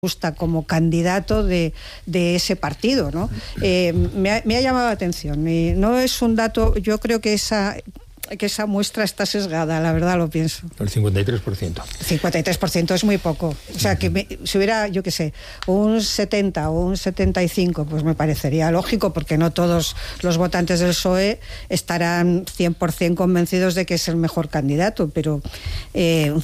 gusta como candidato de ese partido, ¿no? Me ha llamado la atención. No es un dato, yo creo que esa muestra está sesgada, la verdad lo pienso. El 53%. 53% es muy poco. O sea, que si hubiera, yo qué sé, un 70 o un 75, pues me parecería lógico, porque no todos los votantes del PSOE estarán 100% convencidos de que es el mejor candidato, pero un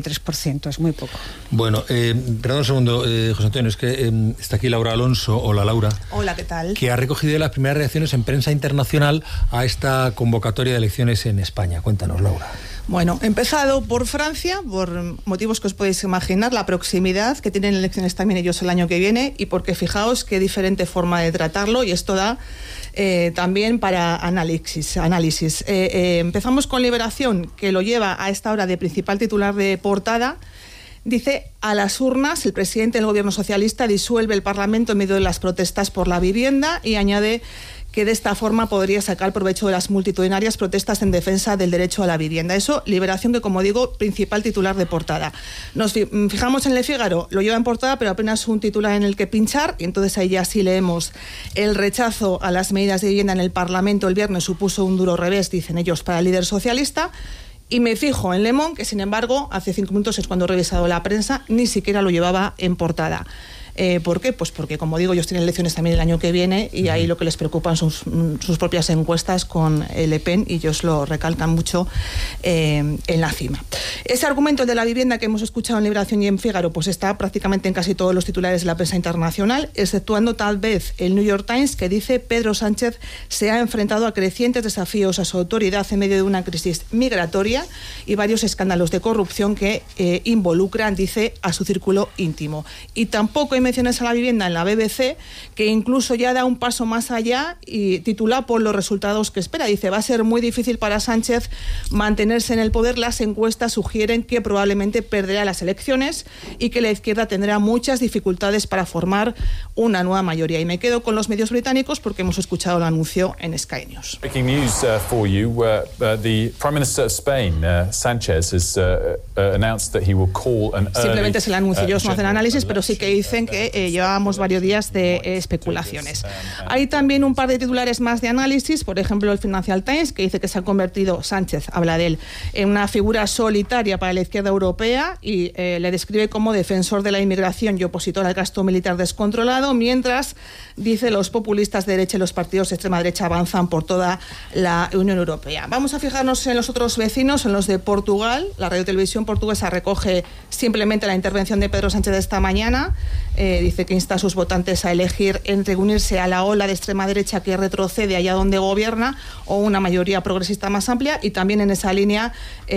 53% es muy poco. Bueno, perdón un segundo, José Antonio, es que está aquí Laura Alonso. Hola, Laura. Hola, ¿qué tal? Que ha recogido las primeras reacciones en prensa internacional a esta convocatoria de elecciones en España. Cuéntanos, Laura. Bueno, he empezado por Francia, por motivos que os podéis imaginar, la proximidad, que tienen elecciones también ellos el año que viene, y porque fijaos qué diferente forma de tratarlo, y esto da también para análisis. Empezamos con Liberación, que lo lleva a esta hora de principal titular de portada. Dice: a las urnas, el presidente del gobierno socialista disuelve el Parlamento en medio de las protestas por la vivienda, y añade que de esta forma podría sacar provecho de las multitudinarias protestas en defensa del derecho a la vivienda. Eso, Liberación, que como digo, principal titular de portada. Nos fijamos en Le Figaro, lo lleva en portada, pero apenas un titular en el que pinchar, y entonces ahí ya sí leemos: el rechazo a las medidas de vivienda en el Parlamento el viernes supuso un duro revés, dicen ellos, para el líder socialista. Y me fijo en Le Monde, que sin embargo, hace 5 minutos es cuando he revisado la prensa, ni siquiera lo llevaba en portada. ¿Por qué? Pues porque, como digo, ellos tienen elecciones también el año que viene, y ahí lo que les preocupan son sus propias encuestas con Le Pen, y ellos lo recalcan mucho en la cima. Ese argumento de la vivienda que hemos escuchado en Liberación y en Fígaro, pues está prácticamente en casi todos los titulares de la prensa internacional, exceptuando tal vez el New York Times, que dice: Pedro Sánchez se ha enfrentado a crecientes desafíos a su autoridad en medio de una crisis migratoria y varios escándalos de corrupción que involucran, dice, a su círculo íntimo. Y tampoco hay menciones a la vivienda en la BBC, que incluso ya da un paso más allá y titula por los resultados que espera. Dice: va a ser muy difícil para Sánchez mantenerse en el poder. Las encuestas sugieren que probablemente perderá las elecciones y que la izquierda tendrá muchas dificultades para formar una nueva mayoría. Y me quedo con los medios británicos porque hemos escuchado el anuncio en Sky News. Breaking news for you. The Prime Minister of Spain, Sanchez, has announced that he will call an early, simplemente es el anuncio, ellos no hacen análisis, pero sí que dicen que llevábamos varios días de especulaciones. Hay también un par de titulares más de análisis, por ejemplo el Financial Times, que dice que se ha convertido, Sánchez habla de él, en una figura solitaria para la izquierda europea, y le describe como defensor de la inmigración y opositor al gasto militar descontrolado, mientras, dice, los populistas de derecha y los partidos de extrema derecha avanzan por toda la Unión Europea. Vamos a fijarnos en los otros vecinos, en los de Portugal. La Radio Televisión portuguesa recoge simplemente la intervención de Pedro Sánchez de esta mañana. Dice que insta a sus votantes a elegir entre unirse a la ola de extrema derecha que retrocede allá donde gobierna o una mayoría progresista más amplia, y también en esa línea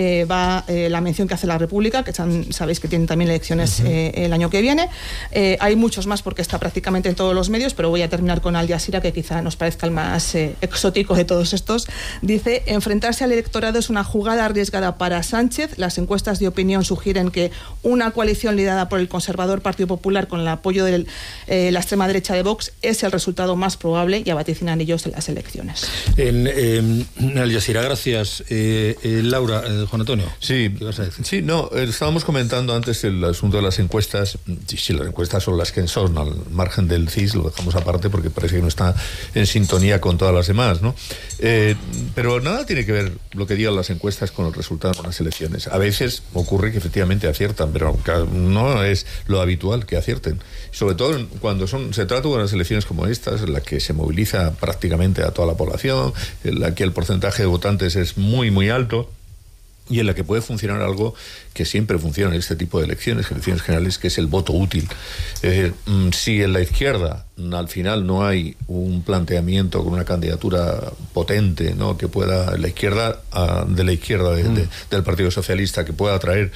va la mención que hace la República, que sabéis que tienen también elecciones el año que viene. Hay muchos más porque está prácticamente en todos los medios, pero voy a terminar con Al Jazeera, que quizá nos parezca el más exótico de todos estos. Dice: enfrentarse al electorado es una jugada arriesgada para Sánchez. Las encuestas de opinión sugieren que una coalición liderada por el conservador Partido Popular con el apoyo de la extrema derecha de Vox es el resultado más probable, y vaticinan ellos en las elecciones. En Al Jazeera, gracias. Laura, Juan Antonio. Sí, ¿qué vas a decir? sí, no, estábamos comentando antes el asunto de las encuestas. Si las encuestas son las que son, al margen del CIS, lo dejamos aparte porque parece que no está en sintonía con todas las demás, ¿no? Pero nada tiene que ver lo que digan las encuestas con el resultado de las elecciones. A veces ocurre que efectivamente aciertan, pero no es lo habitual que acierten. Sobre todo cuando se trata de unas elecciones como estas, en la que se moviliza prácticamente a toda la población, en la que el porcentaje de votantes es muy, muy alto, y en la que puede funcionar algo que siempre funciona en este tipo de elecciones generales, que es el voto útil. Si en la izquierda al final no hay un planteamiento con una candidatura potente, ¿no?, que pueda, del Partido Socialista, que pueda atraer,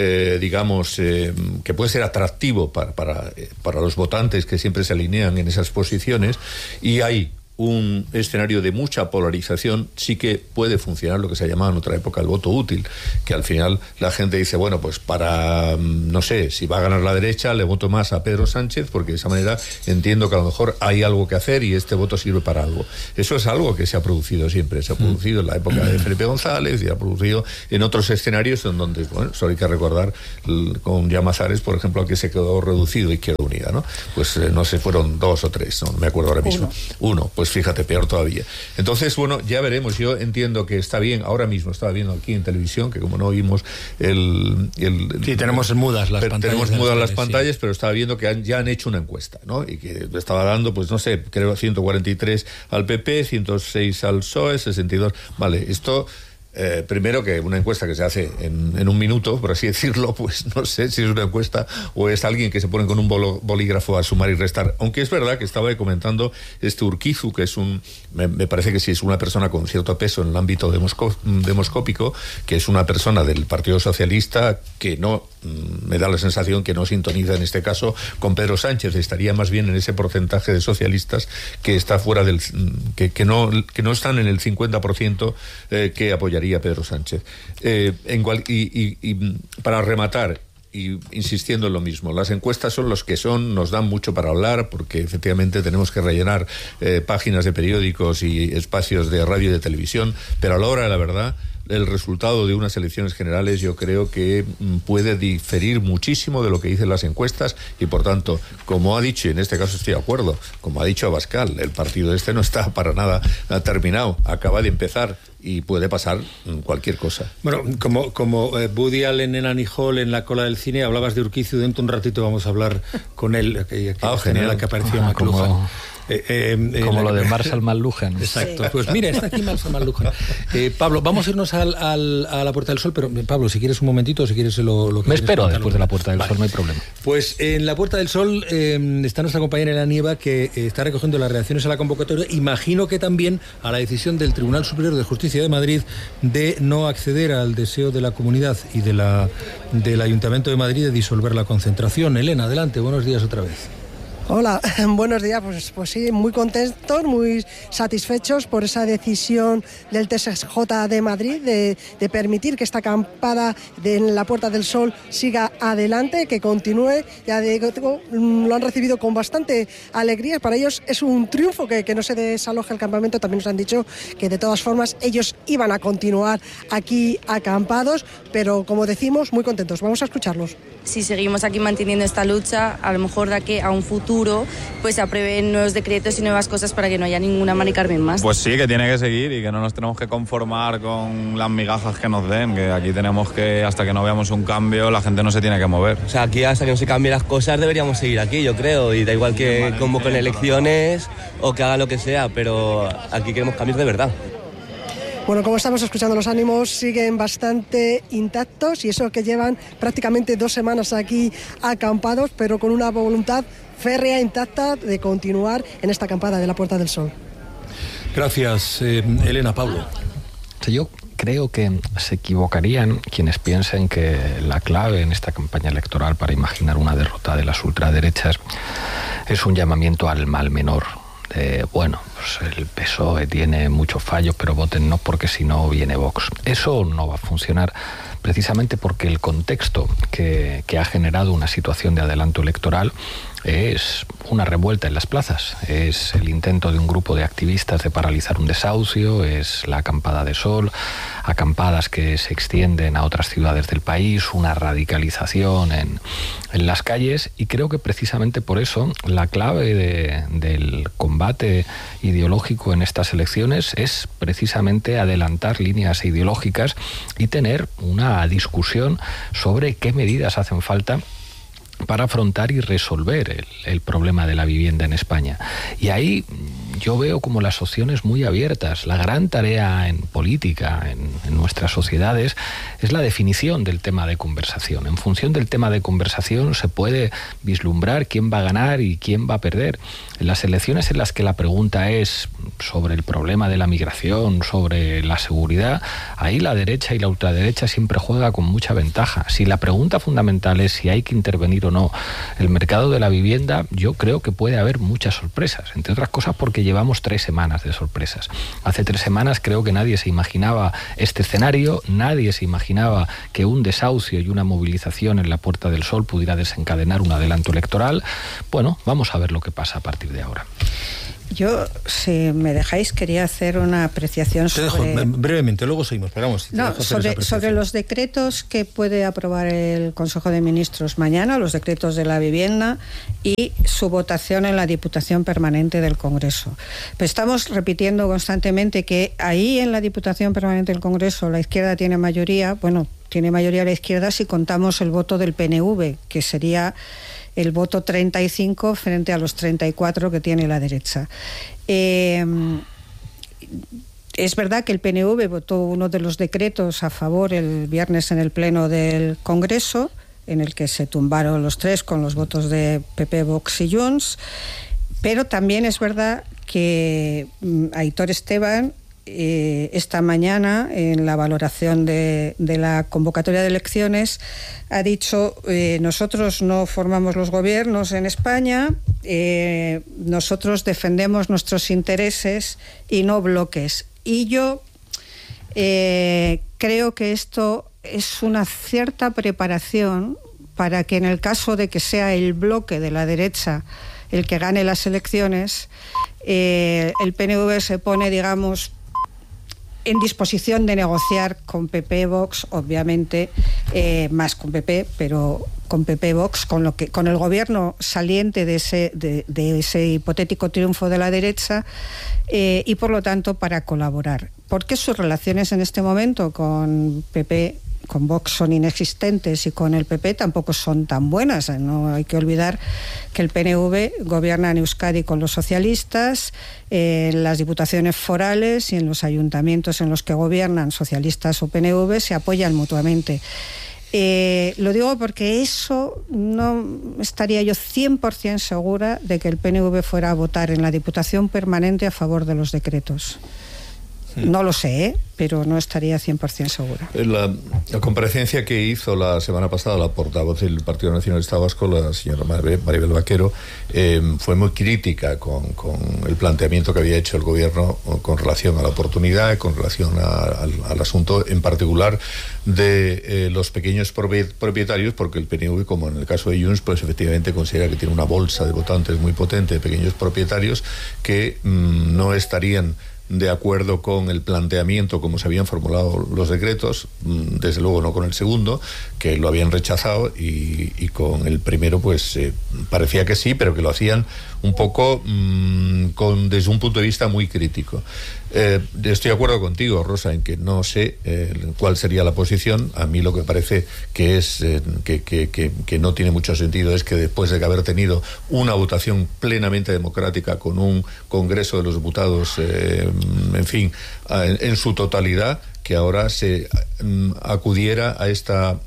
que puede ser atractivo para los votantes que siempre se alinean en esas posiciones, y hay un escenario de mucha polarización, sí que puede funcionar lo que se llamaba en otra época el voto útil, que al final la gente dice, bueno, pues para, no sé, si va a ganar la derecha, le voto más a Pedro Sánchez, porque de esa manera entiendo que a lo mejor hay algo que hacer y este voto sirve para algo. Eso es algo que se ha producido siempre, se ha producido en la época de Felipe González y ha producido en otros escenarios en donde, bueno, solo hay que recordar con Llamazares, por ejemplo, al que se quedó reducido Izquierda Unida, ¿no? Pues no sé, fueron 2 o 3, no me acuerdo ahora mismo. Uno, pues fíjate, peor todavía. Entonces, bueno, ya veremos. Yo entiendo que está bien, ahora mismo estaba viendo aquí en televisión, que como no oímos sí, tenemos mudas las pantallas. Tenemos mudas las pantallas, sí. Pero estaba viendo que ya han hecho una encuesta, ¿no? Y que estaba dando, pues no sé, creo 143 al PP, 106 al PSOE, 62. Vale, esto... primero, que una encuesta que se hace en un minuto, por así decirlo, pues no sé si es una encuesta o es alguien que se pone con un bolígrafo a sumar y restar. Aunque es verdad que estaba comentando Urquizu, que es me parece que sí es una persona con cierto peso en el ámbito demoscópico, que es una persona del Partido Socialista que no, me da la sensación que no sintoniza en este caso con Pedro Sánchez, estaría más bien en ese porcentaje de socialistas que está fuera del... que no están en el 50% que apoyaría a Pedro Sánchez. Para rematar, y insistiendo en lo mismo, las encuestas son los que son, nos dan mucho para hablar, porque efectivamente tenemos que rellenar páginas de periódicos y espacios de radio y de televisión, pero a la hora de la verdad, el resultado de unas elecciones generales yo creo que puede diferir muchísimo de lo que dicen las encuestas y por tanto, como ha dicho, y en este caso estoy de acuerdo, como ha dicho Abascal, el partido este no está para nada terminado, acaba de empezar y puede pasar cualquier cosa. Bueno, como Woody Allen en Annie Hall en la cola del cine, hablabas de Urquizu, dentro de un ratito vamos a hablar con él, genial, que apareció en McLuhan. Como lo de Marshall McLuhan. Exacto, sí. Pues mira, está aquí Marshall McLuhan. Pablo, vamos a irnos a la Puerta del Sol, pero Pablo, si quieres un momentito, si quieres lo que... Me espero después de la Puerta del Sol, no hay problema. Pues en la Puerta del Sol está nuestra compañera Elena Nieva, que está recogiendo las reacciones a la convocatoria, imagino que también a la decisión del Tribunal Superior de Justicia de Madrid de no acceder al deseo de la comunidad y del Ayuntamiento de Madrid de disolver la concentración. Elena, adelante, buenos días otra vez. Hola, buenos días. Pues sí, muy contentos, muy satisfechos por esa decisión del TSJ de Madrid de permitir que esta acampada en la Puerta del Sol siga adelante, que continúe. Ya digo, lo han recibido con bastante alegría. Para ellos es un triunfo que no se desaloje el campamento. También nos han dicho que de todas formas ellos iban a continuar aquí acampados, pero como decimos, muy contentos. Vamos a escucharlos. Si seguimos aquí manteniendo esta lucha, a lo mejor de aquí a un futuro pues se aprueben nuevos decretos y nuevas cosas para que no haya ninguna Mari Carmen más. Pues sí, que tiene que seguir y que no nos tenemos que conformar con las migajas que nos den, que aquí tenemos que, hasta que no veamos un cambio, la gente no se tiene que mover. O sea, aquí hasta que no se cambien las cosas deberíamos seguir aquí, yo creo, y da igual que convoquen elecciones o que hagan lo que sea, pero aquí queremos cambios de verdad. Bueno, como estamos escuchando, los ánimos siguen bastante intactos y eso que llevan prácticamente 2 semanas aquí acampados, pero con una voluntad férrea, intacta de continuar en esta acampada de la Puerta del Sol. Gracias, Elena. Pablo. Yo creo que se equivocarían quienes piensen que la clave en esta campaña electoral para imaginar una derrota de las ultraderechas es un llamamiento al mal menor. Bueno, pues el PSOE tiene muchos fallos, pero voten no porque si no viene Vox. Eso no va a funcionar precisamente porque el contexto que ha generado una situación de adelanto electoral es una revuelta en las plazas, es el intento de un grupo de activistas de paralizar un desahucio, es la acampada de Sol, acampadas que se extienden a otras ciudades del país, una radicalización en las calles, y creo que precisamente por eso la clave del combate ideológico en estas elecciones es precisamente adelantar líneas ideológicas y tener una discusión sobre qué medidas hacen falta para afrontar y resolver el problema de la vivienda en España. Y ahí yo veo como las opciones muy abiertas. La gran tarea en política, en nuestras sociedades, es la definición del tema de conversación. En función del tema de conversación se puede vislumbrar quién va a ganar y quién va a perder. En las elecciones en las que la pregunta es sobre el problema de la migración, sobre la seguridad, ahí la derecha y la ultraderecha siempre juega con mucha ventaja. Si la pregunta fundamental es si hay que intervenir o no el mercado de la vivienda, yo creo que puede haber muchas sorpresas, entre otras cosas porque llevamos 3 semanas de sorpresas. Hace 3 semanas creo que nadie se imaginaba este escenario, nadie se imaginaba que un desahucio y una movilización en la Puerta del Sol pudiera desencadenar un adelanto electoral. Bueno, vamos a ver lo que pasa a partir de ahora. Yo, si me dejáis, quería hacer una apreciación sobre... Te dejo, brevemente, luego seguimos, esperamos. No, sobre los decretos que puede aprobar el Consejo de Ministros mañana, los decretos de la vivienda y su votación en la Diputación Permanente del Congreso. Pues estamos repitiendo constantemente que ahí en la Diputación Permanente del Congreso la izquierda tiene mayoría, bueno, tiene mayoría la izquierda si contamos el voto del PNV, que sería el voto 35 frente a los 34 que tiene la derecha. Es verdad que el PNV votó uno de los decretos a favor el viernes en el Pleno del Congreso, en el que se tumbaron los 3 con los votos de PP, Vox y Junts, pero también es verdad que Aitor Esteban esta mañana, en la valoración de la convocatoria de elecciones, ha dicho: nosotros no formamos los gobiernos en España, nosotros defendemos nuestros intereses y no bloques. Y yo creo que esto es una cierta preparación para que, en el caso de que sea el bloque de la derecha el que gane las elecciones, el PNV se pone, digamos, en disposición de negociar con PP, Vox, obviamente más con PP, pero con PP, Vox, con el gobierno saliente de ese hipotético triunfo de la derecha, y por lo tanto para colaborar, porque sus relaciones en este momento con PP, con Vox, son inexistentes, y con el PP tampoco son tan buenas. No hay que olvidar que el PNV gobierna en Euskadi con los socialistas, en las diputaciones forales y en los ayuntamientos en los que gobiernan socialistas o PNV se apoyan mutuamente. Lo digo porque eso no estaría yo 100% segura de que el PNV fuera a votar en la Diputación Permanente a favor de los decretos. No lo sé, pero no estaría 100% segura. La comparecencia que hizo la semana pasada la portavoz del Partido Nacionalista Vasco, la señora Maribel Vaquero, fue muy crítica con el planteamiento que había hecho el gobierno con relación a la oportunidad, con relación al asunto en particular de los pequeños propietarios, porque el PNV, como en el caso de Junts, pues efectivamente considera que tiene una bolsa de votantes muy potente de pequeños propietarios que no estarían de acuerdo con el planteamiento como se habían formulado los decretos, desde luego no con el segundo, que lo habían rechazado, y con el primero pues parecía que sí, pero que lo hacían un poco desde un punto de vista muy crítico. Estoy de acuerdo contigo, Rosa, en que no sé cuál sería la posición. A mí lo que parece que es que no tiene mucho sentido es que después de haber tenido una votación plenamente democrática con un Congreso de los Diputados, en fin, en su totalidad, que ahora se acudiera a esta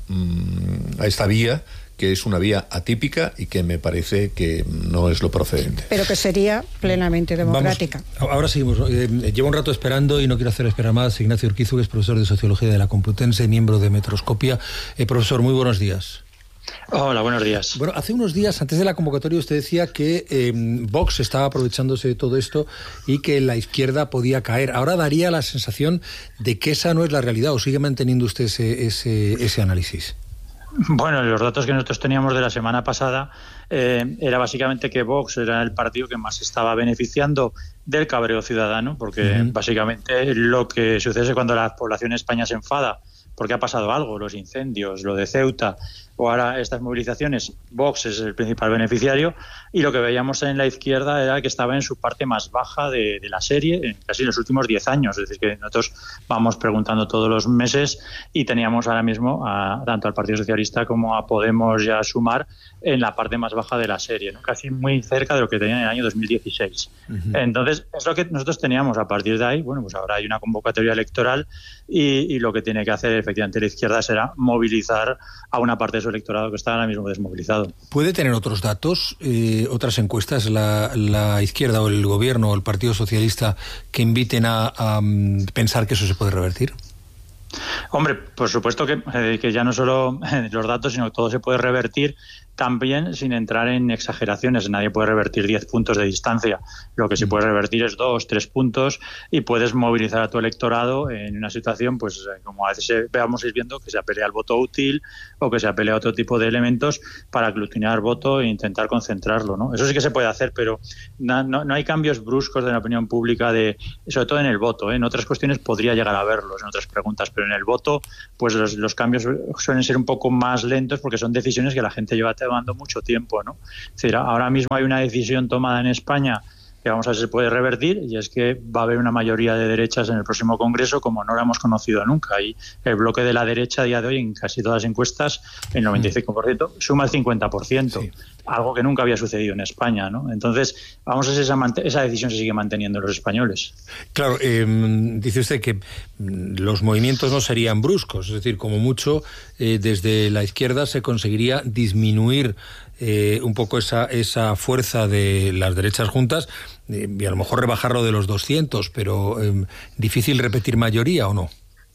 vía, que es una vía atípica y que me parece que no es lo procedente. Pero que sería plenamente democrática. Vamos, ahora seguimos. Llevo un rato esperando y no quiero hacer esperar más. Ignacio Urquizu, que es profesor de Sociología de la Complutense, miembro de Metroscopia. Profesor, muy buenos días. Hola, buenos días. Bueno, hace unos días, antes de la convocatoria, usted decía que Vox estaba aprovechándose de todo esto y que la izquierda podía caer. Ahora daría la sensación de que esa no es la realidad, ¿o sigue manteniendo usted ese análisis? Bueno, los datos que nosotros teníamos de la semana pasada era básicamente que Vox era el partido que más estaba beneficiando del cabreo ciudadano, porque básicamente lo que sucede es cuando la población en España se enfada porque ha pasado algo, los incendios, lo de Ceuta o ahora estas movilizaciones, Vox es el principal beneficiario, y lo que veíamos en la izquierda era que estaba en su parte más baja de la serie, en casi los últimos 10 años. Es decir, que nosotros vamos preguntando todos los meses y teníamos ahora mismo tanto al Partido Socialista como a Podemos ya sumar en la parte más baja de la serie, ¿no? Casi muy cerca de lo que tenían en el año 2016. Entonces, es lo que nosotros teníamos. A partir de ahí, bueno, pues ahora hay una convocatoria electoral y lo que tiene que hacer efectivamente la izquierda será movilizar a una parte de su electorado que está ahora mismo desmovilizado. ¿Puede tener otros datos, otras encuestas, la izquierda o el gobierno o el Partido Socialista, que inviten a pensar que eso se puede revertir? Hombre, por supuesto que ya no solo los datos, sino que todo se puede revertir también sin entrar en exageraciones. Nadie puede revertir 10 puntos de distancia. Lo que sí puedes revertir es 2, 3 puntos y puedes movilizar a tu electorado en una situación, pues como a veces vamos viendo, que se apelea al voto útil o que se apelea a otro tipo de elementos para aglutinar voto e intentar concentrarlo, ¿no? Eso sí que se puede hacer, pero no hay cambios bruscos de la opinión pública, sobre todo en el voto, ¿eh? En otras cuestiones podría llegar a verlos, en otras preguntas, pero en el voto pues los cambios suelen ser un poco más lentos porque son decisiones que la gente lleva tomando mucho tiempo, ¿no? Es decir, ahora mismo hay una decisión tomada en España que vamos a ver si se puede revertir, y es que va a haber una mayoría de derechas en el próximo Congreso como no la hemos conocido nunca. Y el bloque de la derecha a día de hoy, en casi todas las encuestas, el 95%, suma el 50%, sí. Algo que nunca había sucedido en España, ¿no? Entonces, vamos a ver si esa decisión se sigue manteniendo en los españoles. Claro, dice usted que los movimientos no serían bruscos, es decir, como mucho, desde la izquierda se conseguiría disminuir un poco esa fuerza de las derechas juntas y a lo mejor rebajarlo de los 200, pero ¿difícil repetir mayoría o no?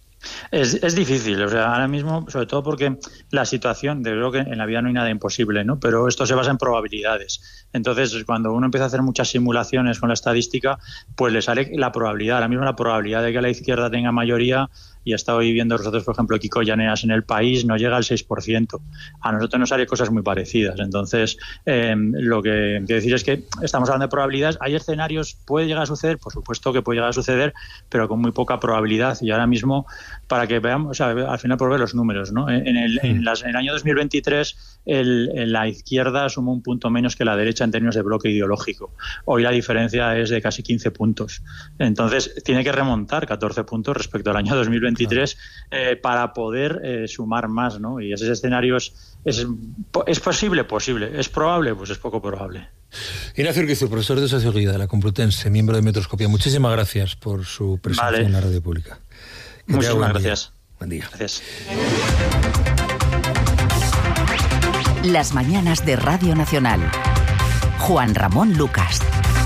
Es difícil, o sea, ahora mismo, sobre todo porque la situación, creo que en la vida no hay nada imposible, ¿no? Pero esto se basa en probabilidades. Entonces, cuando uno empieza a hacer muchas simulaciones con la estadística, pues le sale la probabilidad. Ahora mismo la probabilidad de que la izquierda tenga mayoría, y hasta hoy viendo nosotros, por ejemplo, Kiko Llaneras en El País, no llega al 6%. A nosotros nos sale cosas muy parecidas. Entonces, lo que quiero decir es que estamos hablando de probabilidades. ¿Hay escenarios? ¿Puede llegar a suceder? Por supuesto que puede llegar a suceder, pero con muy poca probabilidad. Y ahora mismo, para que veamos, o sea, al final por ver los números, ¿no? En el año 2023, la izquierda sumó un punto menos que la derecha en términos de bloque ideológico. Hoy la diferencia es de casi 15 puntos. Entonces, tiene que remontar 14 puntos respecto al año 2023 para poder sumar más, ¿no? Y ese escenario es posible. ¿Es probable? Pues es poco probable. Ignacio Urquizu, profesor de Sociología de la Complutense, miembro de Metroscopía. Muchísimas gracias por su presencia en la radio pública. Muchísimas gracias. Buen día. Gracias. Las mañanas de Radio Nacional. Juan Ramón Lucas.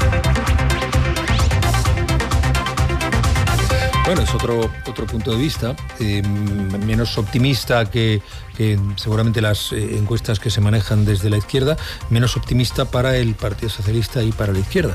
Bueno, es otro punto de vista, menos optimista que seguramente las encuestas que se manejan desde la izquierda, menos optimista para el Partido Socialista y para la izquierda.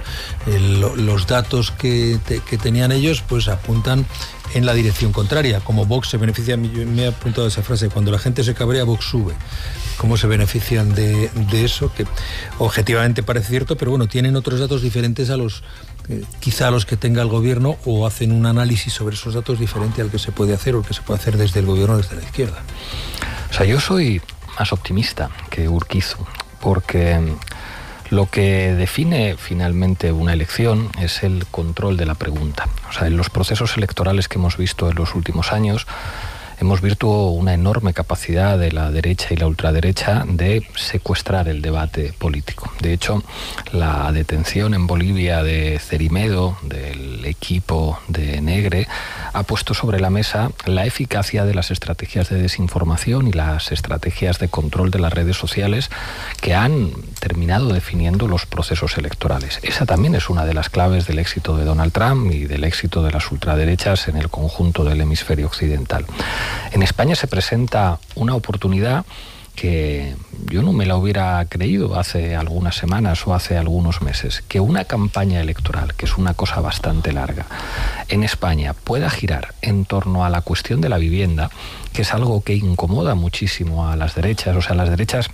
Los datos que tenían ellos pues apuntan en la dirección contraria. Como Vox se beneficia, me he apuntado esa frase, cuando la gente se cabrea, Vox sube. ¿Cómo se benefician de eso? Que objetivamente parece cierto, pero bueno, tienen otros datos diferentes a los quizá a los que tenga el gobierno, o hacen un análisis sobre esos datos diferente al que se puede hacer o el que se puede hacer desde el gobierno o desde la izquierda. O sea, yo soy más optimista que Urquizu, porque lo que define finalmente una elección es el control de la pregunta. O sea, en los procesos electorales que hemos visto en los últimos años, hemos visto una enorme capacidad de la derecha y la ultraderecha de secuestrar el debate político. De hecho, la detención en Bolivia de Cerimedo, del equipo de Negre, ha puesto sobre la mesa la eficacia de las estrategias de desinformación y las estrategias de control de las redes sociales que han terminado definiendo los procesos electorales. Esa también es una de las claves del éxito de Donald Trump y del éxito de las ultraderechas en el conjunto del hemisferio occidental. En España se presenta una oportunidad que yo no me la hubiera creído hace algunas semanas o hace algunos meses, que una campaña electoral, que es una cosa bastante larga, en España pueda girar en torno a la cuestión de la vivienda, que es algo que incomoda muchísimo a las derechas. O sea, las derechas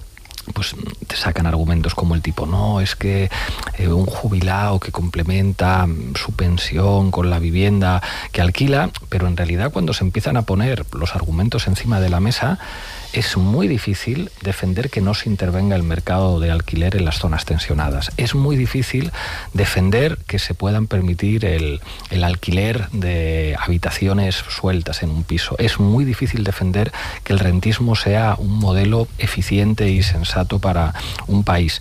pues te sacan argumentos como el tipo, no, es que un jubilado que complementa su pensión con la vivienda que alquila, pero en realidad cuando se empiezan a poner los argumentos encima de la mesa, es muy difícil defender que no se intervenga el mercado de alquiler en las zonas tensionadas. Es muy difícil defender que se puedan permitir el alquiler de habitaciones sueltas en un piso. Es muy difícil defender que el rentismo sea un modelo eficiente y sensato para un país.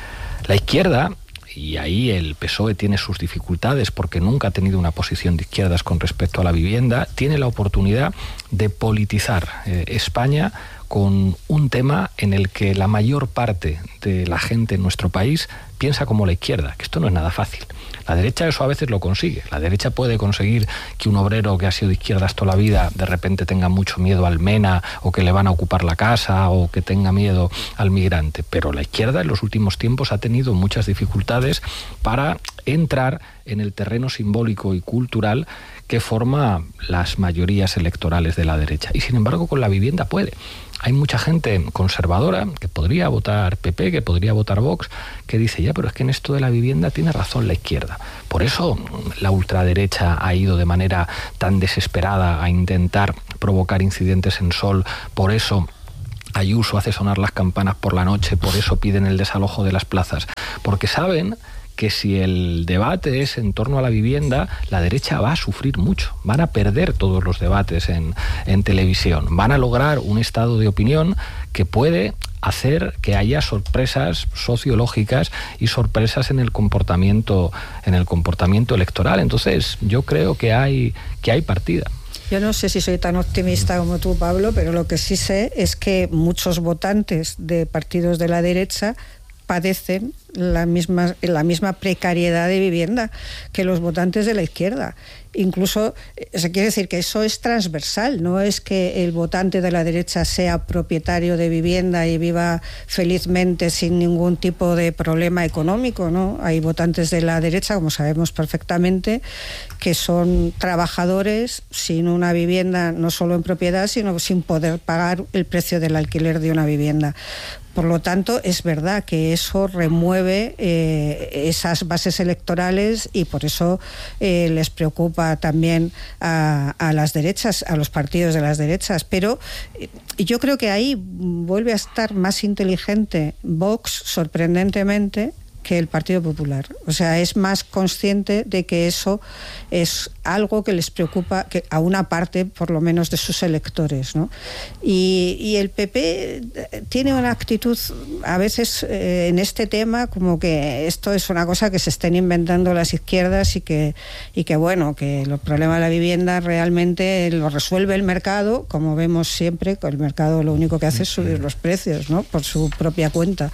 La izquierda, y ahí el PSOE tiene sus dificultades porque nunca ha tenido una posición de izquierdas con respecto a la vivienda, tiene la oportunidad de politizar España con un tema en el que la mayor parte de la gente en nuestro país piensa como la izquierda, que esto no es nada fácil. La derecha eso a veces lo consigue. La derecha puede conseguir que un obrero que ha sido de izquierdas toda la vida de repente tenga mucho miedo al MENA, o que le van a ocupar la casa, o que tenga miedo al migrante. Pero la izquierda en los últimos tiempos ha tenido muchas dificultades para entrar en el terreno simbólico y cultural que forma las mayorías electorales de la derecha. Y sin embargo con la vivienda puede. Hay mucha gente conservadora que podría votar PP, que podría votar Vox, que dice, ya, pero es que en esto de la vivienda tiene razón la izquierda. Por eso la ultraderecha ha ido de manera tan desesperada a intentar provocar incidentes en Sol, por eso Ayuso hace sonar las campanas por la noche, por eso piden el desalojo de las plazas, porque saben que si el debate es en torno a la vivienda, la derecha va a sufrir mucho. Van a perder todos los debates en televisión. Van a lograr un estado de opinión que puede hacer que haya sorpresas sociológicas y sorpresas en el comportamiento electoral. Entonces, yo creo que hay partida. Yo no sé si soy tan optimista como tú, Pablo, pero lo que sí sé es que muchos votantes de partidos de la derecha padecen la misma precariedad de vivienda que los votantes de la izquierda. Incluso, se quiere decir que eso es transversal, no es que el votante de la derecha sea propietario de vivienda y viva felizmente sin ningún tipo de problema económico, ¿no? Hay votantes de la derecha, como sabemos perfectamente, que son trabajadores sin una vivienda, no solo en propiedad, sino sin poder pagar el precio del alquiler de una vivienda. Por lo tanto, es verdad que eso remueve esas bases electorales y por eso les preocupa también a las derechas, a los partidos de las derechas. Pero yo creo que ahí vuelve a estar más inteligente Vox, sorprendentemente, que el Partido Popular. O sea, es más consciente de que eso es algo que les preocupa a una parte, por lo menos, de sus electores, ¿no? Y el PP tiene una actitud, a veces, en este tema, como que esto es una cosa que se estén inventando las izquierdas y que bueno, que el problema de la vivienda realmente lo resuelve el mercado, como vemos siempre, que el mercado lo único que hace es subir los precios, ¿no? Por su propia cuenta.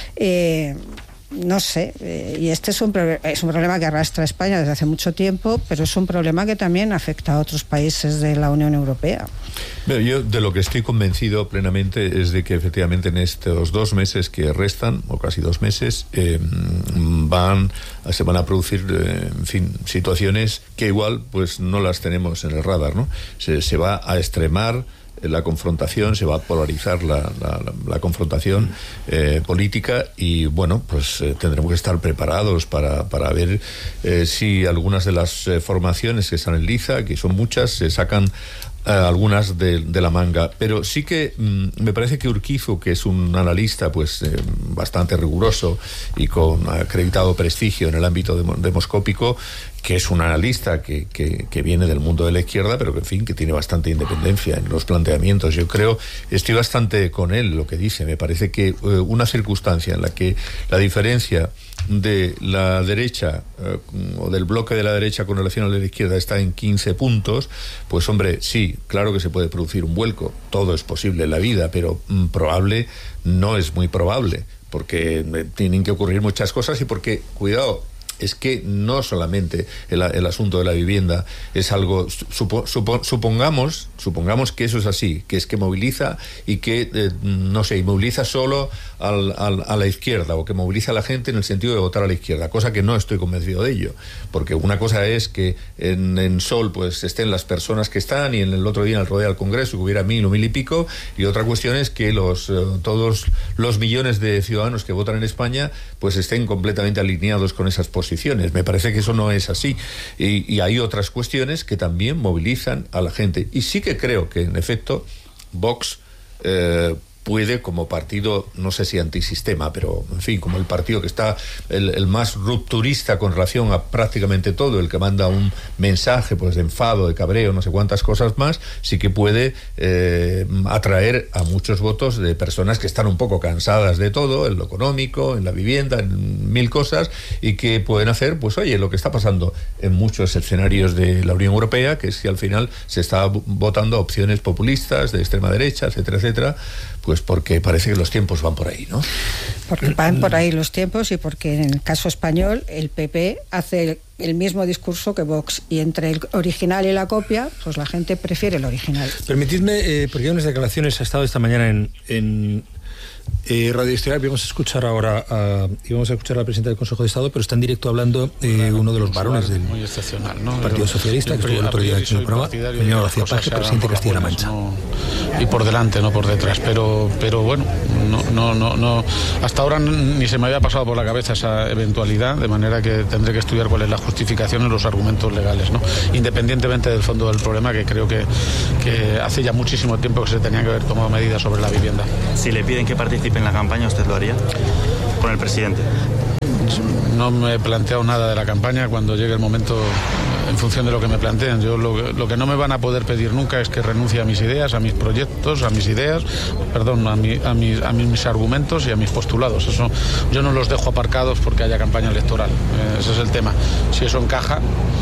No sé, y este es un problema que arrastra a España desde hace mucho tiempo, pero es un problema que también afecta a otros países de la Unión Europea. Pero yo de lo que estoy convencido plenamente es de que efectivamente en estos 2 meses que restan, o casi 2 meses, se van a producir, en fin, situaciones que igual pues no las tenemos en el radar, ¿no? Se va a extremar la confrontación, se va a polarizar la confrontación política y bueno, pues tendremos que estar preparados para ver si algunas de las formaciones que están en liza, que son muchas, se sacan algunas de la manga, pero sí que me parece que Urquizu, que es un analista pues bastante riguroso y con acreditado prestigio en el ámbito demoscópico, que es un analista que viene del mundo de la izquierda, pero que en fin, que tiene bastante independencia en los planteamientos. Yo creo, estoy bastante con él lo que dice. Me parece que una circunstancia en la que la diferencia de la derecha o del bloque de la derecha con relación a la izquierda está en 15 puntos, pues hombre, sí, claro que se puede producir un vuelco, todo es posible en la vida, pero probable no es muy probable, porque tienen que ocurrir muchas cosas y porque, cuidado, es que no solamente el asunto de la vivienda es algo, supongamos que eso es así, que es que moviliza y que, no sé, moviliza solo a la izquierda, o que moviliza a la gente en el sentido de votar a la izquierda, cosa que no estoy convencido de ello, porque una cosa es que en Sol pues estén las personas que están, y en el otro día en el rodeo al Congreso que hubiera 1.000 o 1.000 y pico, y otra cuestión es que todos los millones de ciudadanos que votan en España pues estén completamente alineados con esas posiciones. Me parece que eso no es así, y hay otras cuestiones que también movilizan a la gente, y sí que creo que en efecto Vox puede, como partido, no sé si antisistema, pero en fin, como el partido que está el más rupturista con relación a prácticamente todo, el que manda un mensaje pues de enfado, de cabreo, no sé cuántas cosas más, sí que puede atraer a muchos votos de personas que están un poco cansadas de todo, en lo económico, en la vivienda, en mil cosas, y que pueden hacer, pues oye, lo que está pasando en muchos escenarios de la Unión Europea, que es que al final se está votando a opciones populistas de extrema derecha, etcétera, etcétera, pues porque parece que los tiempos van por ahí, ¿no? Porque van por ahí los tiempos y porque en el caso español el PP hace el mismo discurso que Vox, y entre el original y la copia, pues la gente prefiere el original. Permitidme, porque hay unas declaraciones, ha estado esta mañana en Radio Exterior. Íbamos a escuchar ahora a la presidenta del Consejo de Estado, pero está en directo hablando uno de los varones del Partido Socialista, que estuvo el otro día aquí en el programa, señor García Paje, presidente de Castilla-La Mancha. Y por delante, no por detrás, pero bueno, no, hasta ahora ni se me había pasado por la cabeza esa eventualidad, de manera que tendré que estudiar cuál es la justificación y los argumentos legales, ¿no? Independientemente del fondo del problema, que creo que hace ya muchísimo tiempo que se tenían que haber tomado medidas sobre la vivienda. Si le piden que participe en la campaña, ¿usted lo haría con el presidente? No me he planteado nada de la campaña. Cuando llegue el momento, en función de lo que me planteen, yo lo que no me van a poder pedir nunca es que renuncie a mis ideas, a mis proyectos, a mis ideas, perdón, a mis argumentos y a mis postulados. Eso yo no los dejo aparcados porque haya campaña electoral. Ese es el tema. Si eso encaja.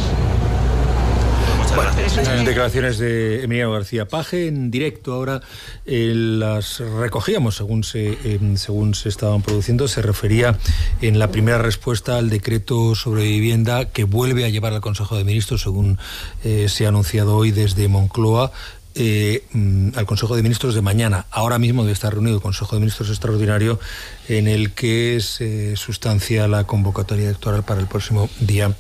Bueno, declaraciones de Emiliano García Paje en directo. Ahora las recogíamos según se estaban produciendo. Se refería en la primera respuesta al decreto sobre vivienda que vuelve a llevar al Consejo de Ministros, según se ha anunciado hoy desde Moncloa, al Consejo de Ministros de mañana. Ahora mismo debe estar reunido el Consejo de Ministros extraordinario, en el que se sustancia la convocatoria electoral para el próximo día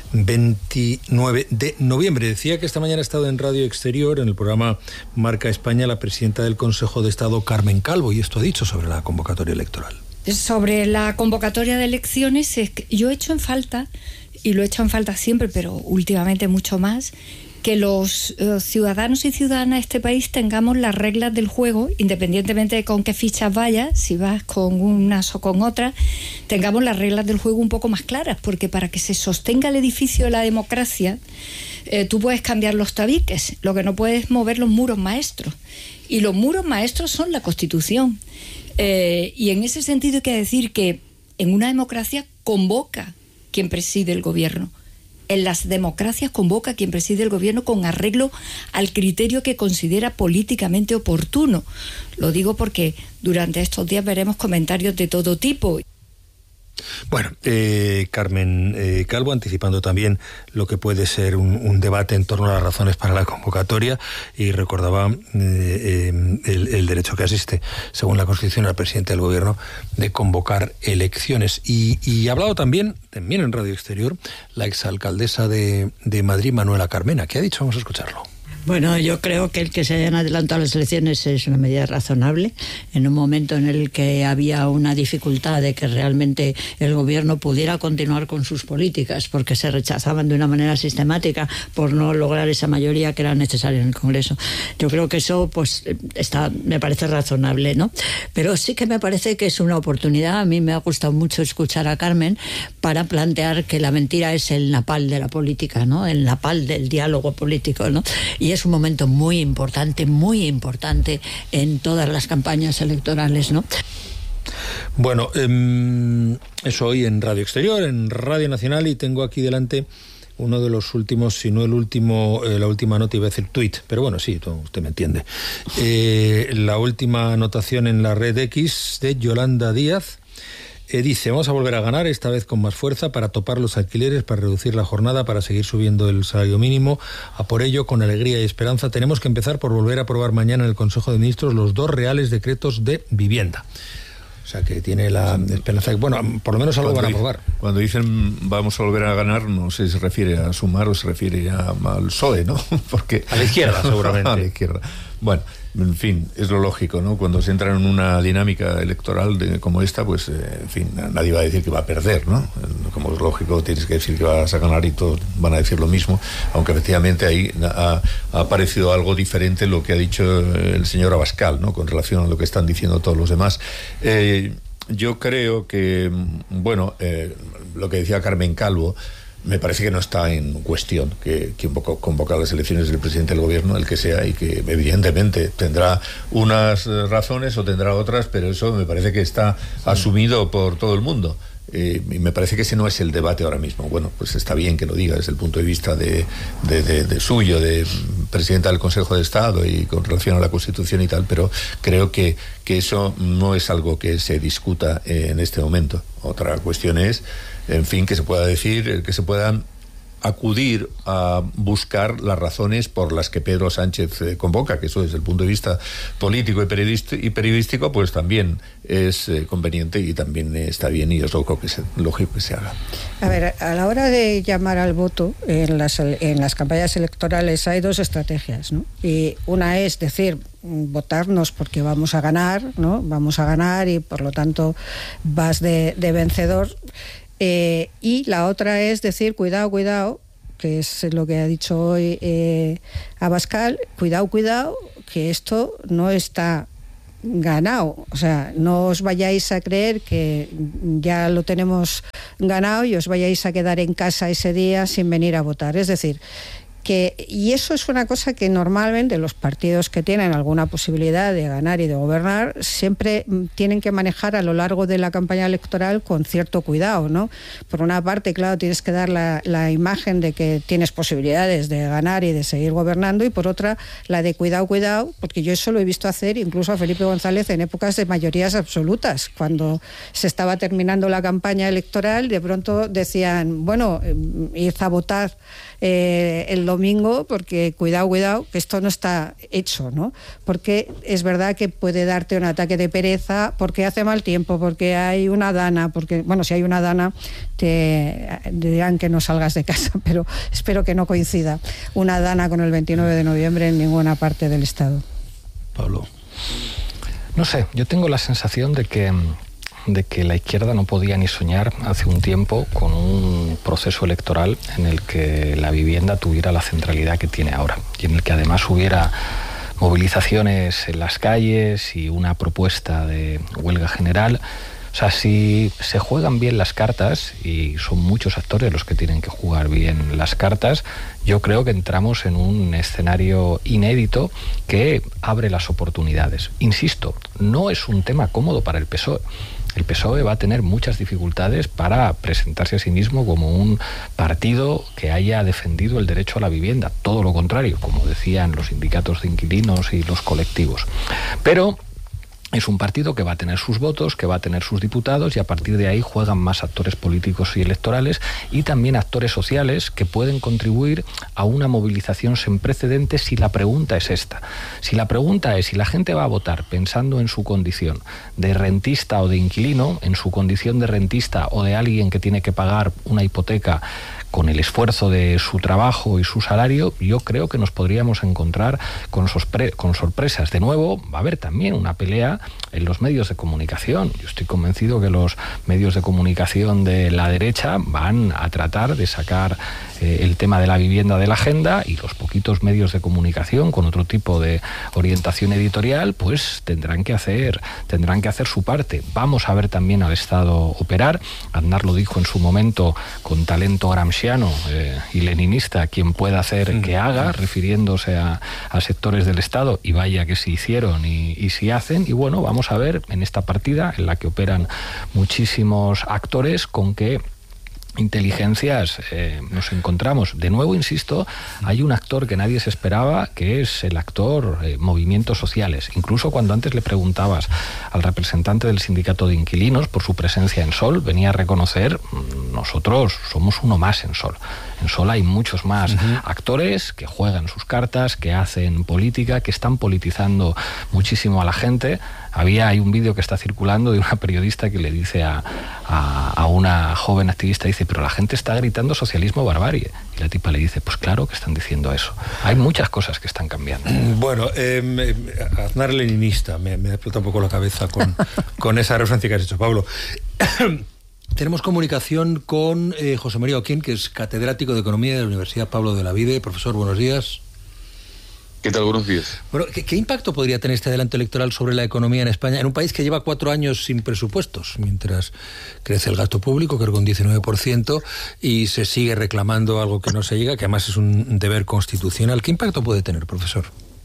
29 de noviembre. Decía que esta mañana ha estado en Radio Exterior, en el programa Marca España, la presidenta del Consejo de Estado, Carmen Calvo, y esto ha dicho sobre la convocatoria electoral. Sobre la convocatoria de elecciones, yo he hecho en falta, y lo he hecho en falta siempre, pero últimamente mucho más, que los ciudadanos y ciudadanas de este país tengamos las reglas del juego, independientemente de con qué fichas vayas, si vas con unas o con otras, tengamos las reglas del juego un poco más claras, porque para que se sostenga el edificio de la democracia, tú puedes cambiar los tabiques, lo que no puedes es mover los muros maestros, y los muros maestros son la Constitución, y en ese sentido hay que decir que en una democracia convoca quien preside el gobierno. En las democracias convoca a quien preside el gobierno con arreglo al criterio que considera políticamente oportuno. Lo digo porque durante estos días veremos comentarios de todo tipo. Bueno, Carmen Calvo, anticipando también lo que puede ser un debate en torno a las razones para la convocatoria, y recordaba el derecho que asiste, según la Constitución, al presidente del Gobierno de convocar elecciones. Y ha hablado también en Radio Exterior, la exalcaldesa de Madrid, Manuela Carmena. ¿Qué ha dicho? Vamos a escucharlo. Bueno, yo creo que el que se hayan adelantado las elecciones es una medida razonable en un momento en el que había una dificultad de que realmente el gobierno pudiera continuar con sus políticas, porque se rechazaban de una manera sistemática por no lograr esa mayoría que era necesaria en el Congreso. Yo creo que eso pues me parece razonable, ¿no? Pero sí que me parece que es una oportunidad. A mí me ha gustado mucho escuchar a Carmen para plantear que la mentira es el napal de la política, ¿no? El napal del diálogo político, ¿no? Y es un momento muy importante en todas las campañas electorales, ¿no? Bueno, eso hoy en Radio Exterior, en Radio Nacional, y tengo aquí delante uno de los últimos, si no el último, la última nota, iba a decir tuit, pero bueno, sí, usted me entiende. La última anotación en la red X de Yolanda Díaz. Dice: vamos a volver a ganar, esta vez con más fuerza, para topar los alquileres, para reducir la jornada, para seguir subiendo el salario mínimo. A por ello, con alegría y esperanza, tenemos que empezar por volver a aprobar mañana en el Consejo de Ministros los 2 reales decretos de vivienda. O sea, que tiene la esperanza, bueno, por lo menos algo van a aprobar. Cuando dicen vamos a volver a ganar, no sé si se refiere a Sumar o se refiere ya al PSOE, ¿no? Porque a la izquierda, seguramente. A la izquierda. Bueno, en fin, es lo lógico, ¿no? Cuando se entra en una dinámica electoral como esta, pues, en fin, nadie va a decir que va a perder, ¿no? como es lógico, tienes que decir que vas a ganar y todos van a decir lo mismo, aunque efectivamente ahí ha aparecido algo diferente lo que ha dicho el señor Abascal, ¿no?, con relación a lo que están diciendo todos los demás. Yo creo que, bueno, lo que decía Carmen Calvo, me parece que no está en cuestión que quien convoca las elecciones del presidente del gobierno, el que sea, y que evidentemente tendrá unas razones o tendrá otras, pero eso me parece que está asumido por todo el mundo. Y me parece que ese no es el debate ahora mismo. Bueno, pues está bien que lo diga desde el punto de vista de suyo, de presidenta del Consejo de Estado y con relación a la Constitución y tal, pero creo que eso no es algo que se discuta en este momento. Otra cuestión es, en fin, que se pueda decir, que se puedan acudir a buscar las razones por las que Pedro Sánchez convoca, que eso desde el punto de vista político y periodístico pues también es conveniente y también está bien y es lógico que se haga. A ver, a la hora de llamar al voto en las campañas electorales hay dos estrategias, ¿no? Y una es decir, votarnos porque vamos a ganar, ¿no? Vamos a ganar y por lo tanto vas de vencedor. Y la otra es decir, cuidado, que es lo que ha dicho hoy Abascal, cuidado, que esto no está ganado. O sea, no os vayáis a creer que ya lo tenemos ganado y os vayáis a quedar en casa ese día sin venir a votar. Es decir, y eso es una cosa que normalmente los partidos que tienen alguna posibilidad de ganar y de gobernar siempre tienen que manejar a lo largo de la campaña electoral con cierto cuidado, ¿no? Por una parte, claro, tienes que dar la imagen de que tienes posibilidades de ganar y de seguir gobernando, y por otra, la de cuidado, porque yo eso lo he visto hacer incluso a Felipe González en épocas de mayorías absolutas. Cuando se estaba terminando la campaña electoral, de pronto decían, bueno, id a votar el domingo porque cuidado, que esto no está hecho, ¿no? Porque es verdad que puede darte un ataque de pereza porque hace mal tiempo, porque hay una dana, porque, bueno, si hay una dana te dirán que no salgas de casa, pero espero que no coincida una dana con el 29 de noviembre en ninguna parte del Estado. Pablo. No sé, yo tengo la sensación de que la izquierda no podía ni soñar hace un tiempo con un proceso electoral en el que la vivienda tuviera la centralidad que tiene ahora y en el que además hubiera movilizaciones en las calles y una propuesta de huelga general. O sea, si se juegan bien las cartas, y son muchos actores los que tienen que jugar bien las cartas, yo creo que entramos en un escenario inédito que abre las oportunidades. Insisto, no es un tema cómodo para el PSOE. El PSOE va a tener muchas dificultades para presentarse a sí mismo como un partido que haya defendido el derecho a la vivienda. Todo lo contrario, como decían los sindicatos de inquilinos y los colectivos. Pero es un partido que va a tener sus votos, que va a tener sus diputados, y a partir de ahí juegan más actores políticos y electorales y también actores sociales que pueden contribuir a una movilización sin precedentes si la pregunta es esta. Si la pregunta es si la gente va a votar pensando en su condición de rentista o de inquilino, en su condición de rentista o de alguien que tiene que pagar una hipoteca con el esfuerzo de su trabajo y su salario, yo creo que nos podríamos encontrar con sorpresas. De nuevo, va a haber también una pelea en los medios de comunicación. Yo estoy convencido que los medios de comunicación de la derecha van a tratar de sacar el tema de la vivienda de la agenda, y los poquitos medios de comunicación con otro tipo de orientación editorial pues tendrán que hacer su parte. Vamos a ver también al Estado operar. Aznar lo dijo en su momento con talento gramsciano y leninista: quien pueda hacer que haga, refiriéndose a sectores del Estado, y vaya que sí hicieron y sí hacen. Y bueno, vamos a ver en esta partida en la que operan muchísimos actores con qué inteligencias nos encontramos. De nuevo, insisto, hay un actor que nadie se esperaba, que es el actor movimientos sociales. Incluso cuando antes le preguntabas al representante del sindicato de inquilinos por su presencia en Sol, venía a reconocer: nosotros somos uno más en Sol. En Sol hay muchos más actores que juegan sus cartas, que hacen política, que están politizando muchísimo a la gente. Hay un vídeo que está circulando de una periodista que le dice a una joven activista, dice: pero la gente está gritando socialismo barbarie. Y la tipa le dice: pues claro que están diciendo eso. Hay muchas cosas que están cambiando. Bueno, Aznar leninista, me explota un poco la cabeza con esa referencia que has hecho, Pablo. Tenemos comunicación con José María Oquín, que es catedrático de Economía de la Universidad Pablo de Olavide. Profesor, buenos días. ¿Qué tal? Buenos días. Bueno, ¿qué impacto podría tener este adelanto electoral sobre la economía en España, en un país que lleva 4 años sin presupuestos, mientras crece el gasto público, creo que un 19%, y se sigue reclamando algo que no se llega, que además es un deber constitucional? ¿Qué impacto puede tener, profesor?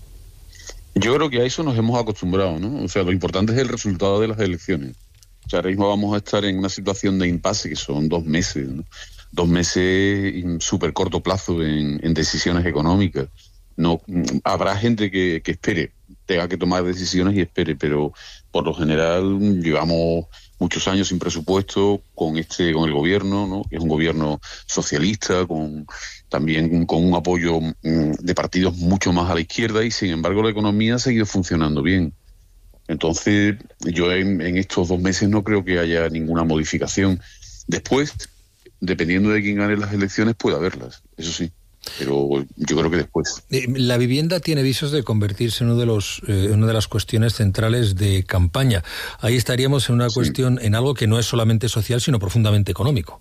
Yo creo que a eso nos hemos acostumbrado, ¿no? O sea, lo importante es el resultado de las elecciones. O sea, ahora mismo vamos a estar en una situación de impasse, que son 2 meses, ¿no? 2 meses en súper corto plazo en decisiones económicas. No habrá gente que espere, tenga que tomar decisiones y espere, pero por lo general llevamos muchos años sin presupuesto con el gobierno, ¿no? Que es un gobierno socialista, también con un apoyo de partidos mucho más a la izquierda, y sin embargo la economía ha seguido funcionando bien. Entonces yo en estos 2 meses no creo que haya ninguna modificación. Después, dependiendo de quién gane las elecciones, puede haberlas, eso sí. Pero yo creo que después. La vivienda tiene visos de convertirse en una de las cuestiones centrales de campaña. Ahí estaríamos en una cuestión, en algo que no es solamente social, sino profundamente económico.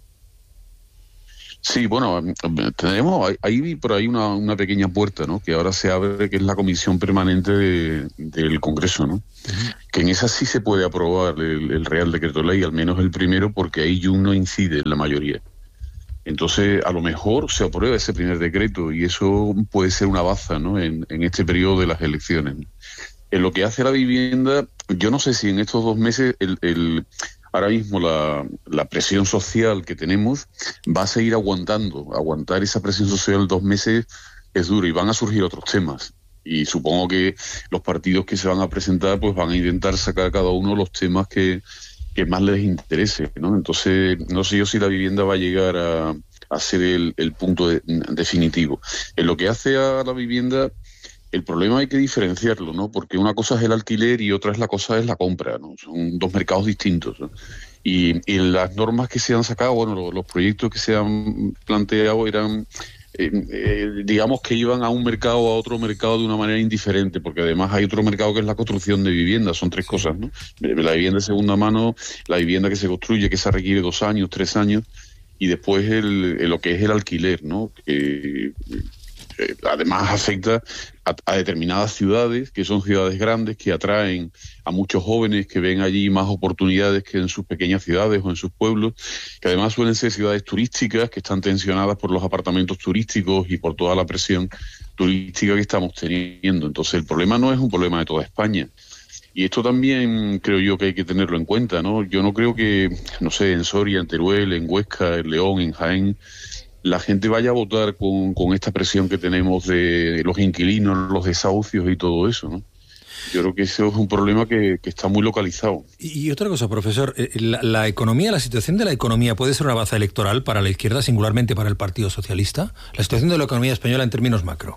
Sí, bueno, tenemos ahí por ahí una pequeña puerta, ¿no? Que ahora se abre, que es la comisión permanente del Congreso, ¿no? Que en esa sí se puede aprobar el Real Decreto Ley, al menos el primero, porque ahí Jun no incide en la mayoría. Entonces, a lo mejor se aprueba ese primer decreto y eso puede ser una baza, ¿no? En este periodo de las elecciones. En lo que hace a la vivienda, yo no sé si en estos 2 meses ahora mismo la presión social que tenemos va a seguir aguantar esa presión social 2 meses es duro, y van a surgir otros temas. Y supongo que los partidos que se van a presentar pues van a intentar sacar cada uno los temas que más les interese, ¿no? Entonces, no sé yo si la vivienda va a llegar a ser el punto definitivo. En lo que hace a la vivienda, el problema hay que diferenciarlo, ¿no? Porque una cosa es el alquiler y otra es la compra, ¿no? Son 2 mercados distintos, ¿no? Y las normas que se han sacado, bueno, los proyectos que se han planteado eran, digamos que iban a un mercado o a otro mercado de una manera indiferente, porque además hay otro mercado que es la construcción de viviendas. Son 3 cosas, ¿no? La vivienda de segunda mano, la vivienda que se construye, que se requiere 2 años, 3 años, y después lo que es el alquiler, ¿no? Que además afecta a determinadas ciudades, que son ciudades grandes, que atraen a muchos jóvenes que ven allí más oportunidades que en sus pequeñas ciudades o en sus pueblos, que además suelen ser ciudades turísticas, que están tensionadas por los apartamentos turísticos y por toda la presión turística que estamos teniendo. Entonces el problema no es un problema de toda España. Y esto también creo yo que hay que tenerlo en cuenta, ¿no? Yo no creo que, no sé, en Soria, en Teruel, en Huesca, en León, en Jaén, la gente vaya a votar con esta presión que tenemos de los inquilinos, los desahucios y todo eso, ¿no? Yo creo que eso es un problema que está muy localizado. Y otra cosa, profesor, la economía, la situación de la economía puede ser una baza electoral para la izquierda, singularmente para el Partido Socialista. La situación de la economía española en términos macro.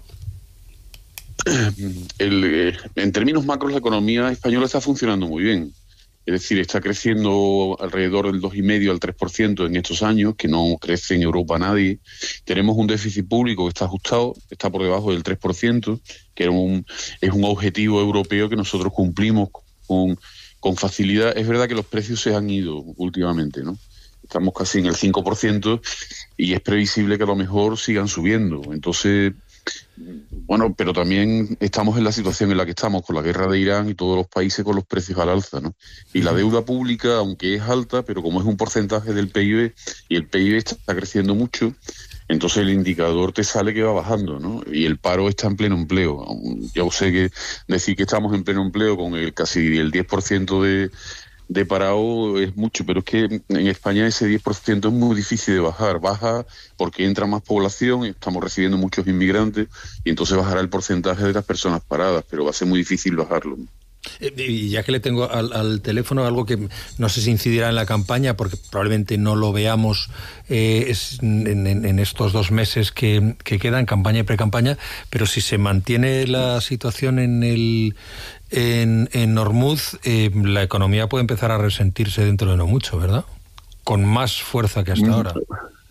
En términos macros, la economía española está funcionando muy bien. Es decir, está creciendo alrededor del 2,5 al 3% en estos años, que no crece en Europa nadie. Tenemos un déficit público que está ajustado, está por debajo del 3%, que es un objetivo europeo que nosotros cumplimos con facilidad. Es verdad que los precios se han ido últimamente, ¿no? Estamos casi en el 5% y es previsible que a lo mejor sigan subiendo. Entonces, bueno, pero también estamos en la situación en la que estamos, con la guerra de Irán y todos los países con los precios al alza, ¿no? Y la deuda pública, aunque es alta, pero como es un porcentaje del PIB y el PIB está creciendo mucho, entonces el indicador te sale que va bajando, ¿no? Y el paro está en pleno empleo. Yo sé que decir que estamos en pleno empleo con casi el 10% de parado es mucho, pero es que en España ese 10% es muy difícil de bajar. Baja porque entra más población, estamos recibiendo muchos inmigrantes y entonces bajará el porcentaje de las personas paradas, pero va a ser muy difícil bajarlo. Y ya que le tengo al teléfono algo que no sé si incidirá en la campaña, porque probablemente no lo veamos en estos 2 meses que quedan, campaña y pre-campaña, pero si se mantiene la situación en Ormuz, la economía puede empezar a resentirse dentro de no mucho, ¿verdad? Con más fuerza que hasta ahora.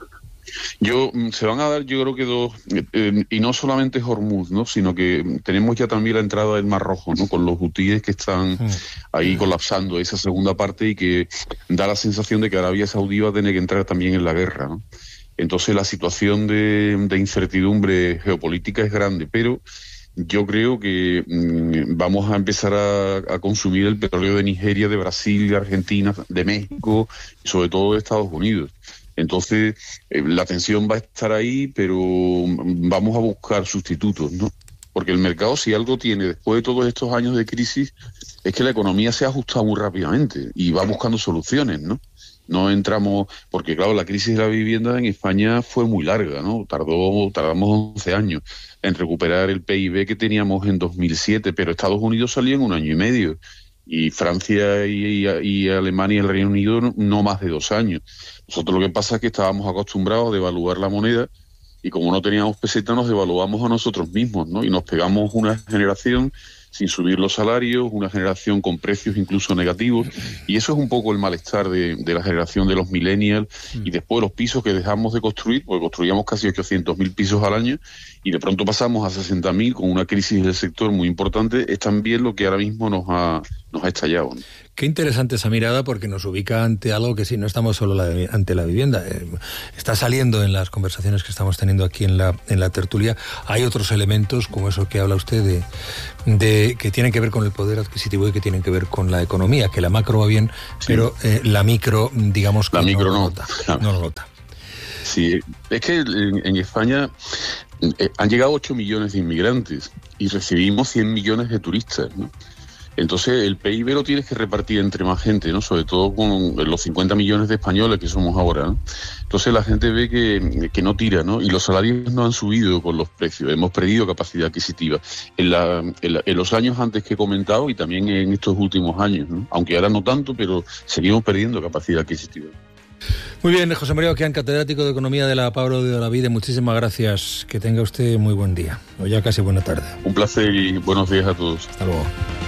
Se van a dar, yo creo que dos, y no solamente Hormuz, ¿no? Sino que tenemos ya también la entrada del Mar Rojo, ¿no? Con los hutíes que están ahí colapsando esa segunda parte y que da la sensación de que Arabia Saudí va a tener que entrar también en la guerra, ¿no? Entonces la situación de incertidumbre geopolítica es grande, pero yo creo que vamos a empezar a consumir el petróleo de Nigeria, de Brasil, de Argentina, de México y sobre todo de Estados Unidos. Entonces, la tensión va a estar ahí, pero vamos a buscar sustitutos, ¿no? Porque el mercado, si algo tiene después de todos estos años de crisis, es que la economía se ha ajustado muy rápidamente y va buscando soluciones, ¿no? No entramos, porque claro, la crisis de la vivienda en España fue muy larga, ¿no? Tardamos 11 años en recuperar el PIB que teníamos en 2007, pero Estados Unidos salió en 1 año y medio. Y Francia y Alemania y el Reino Unido no más de 2 años. Nosotros lo que pasa es que estábamos acostumbrados a devaluar la moneda y como no teníamos peseta nos devaluamos a nosotros mismos, ¿no? Y nos pegamos una generación sin subir los salarios, una generación con precios incluso negativos, y eso es un poco el malestar de la generación de los millennials, y después los pisos que dejamos de construir, porque construíamos casi 800.000 pisos al año, y de pronto pasamos a 60.000 con una crisis del sector muy importante, es también lo que ahora mismo nos ha estallado, ¿no? Qué interesante esa mirada, porque nos ubica ante algo que sí, no estamos solo ante la vivienda. Está saliendo en las conversaciones que estamos teniendo aquí en la tertulia. Hay otros elementos, como eso que habla usted, de que tienen que ver con el poder adquisitivo y que tienen que ver con la economía, que la macro va bien, sí, pero la micro, digamos que no lo nota. Sí, es que en España han llegado 8 millones de inmigrantes y recibimos 100 millones de turistas, ¿no? Entonces el PIB lo tienes que repartir entre más gente, ¿no? Sobre todo con los 50 millones de españoles que somos ahora, ¿no? Entonces la gente ve que no tira, ¿no? Y los salarios no han subido con los precios, hemos perdido capacidad adquisitiva. En los años antes que he comentado y también en estos últimos años, ¿no? Aunque ahora no tanto, pero seguimos perdiendo capacidad adquisitiva. Muy bien, José María Oquián, catedrático de Economía de la Pablo de Olavide, muchísimas gracias. Que tenga usted muy buen día, o ya casi buena tarde. Un placer y buenos días a todos. Hasta luego.